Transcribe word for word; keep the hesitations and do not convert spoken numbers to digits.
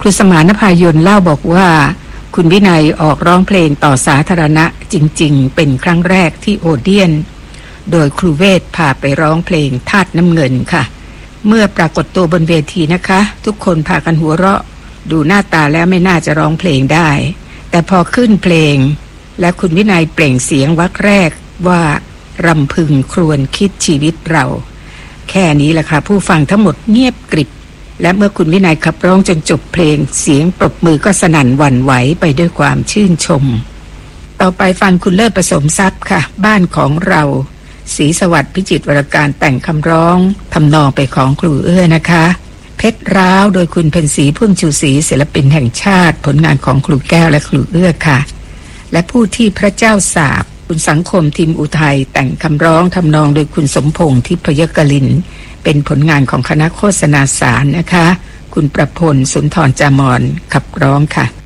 ครูสมานภายนเล่าบอกว่าคุณวินัยออกร้องเพลงต่อสาธารณะจริงๆเป็นครั้งแรกที่โอเดียนโดยครูเวทพาไปร้องเพลงธาตุน้ำเงินค่ะเมื่อปรากฏตัวบนเวทีนะคะทุกคนพากันหัวเราะดูหน้าตาแล้วไม่น่าจะร้องเพลงได้แต่พอขึ้นเพลงและคุณวินัยเปล่งเสียงวรรคแรกว่ารำพึงครวญคิดชีวิตเราแค่นี้แหละค่ะผู้ฟังทั้งหมดเงียบกริบและเมื่อคุณวินัยขับร้องจนจบเพลงเสียงปรบมือก็สนั่นหวั่นไหวไปด้วยความชื่นชมต่อไปฟังคุณเลิศผสมทรัพย์ค่ะบ้านของเราศรีสวัสดิ์พิจิตรวรการแต่งคำร้องทำนองไปของครูเอื้อนะคะเพชรร้าวโดยคุณเพ็ญศรีพึ่งชูศรีศิลปินแห่งชาติผลงานของครูแก้วและครูเอื้อค่ะและผู้ที่พระเจ้าสาบคุณสังคมทีมอุทัยแต่งคำร้องทำนองโดยคุณสมพงษ์ทิพยกลินเป็นผลงานของคณะโฆษณาสารนะคะคุณประพลสุนทรจามรขับร้องค่ะ